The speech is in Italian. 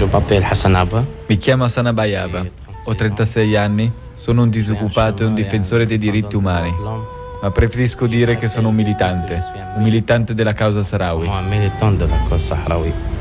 Mi chiamo Hassan Abayaba, ho 36 anni, sono un disoccupato e un difensore dei diritti umani, ma preferisco dire che sono un militante della causa Sahrawi.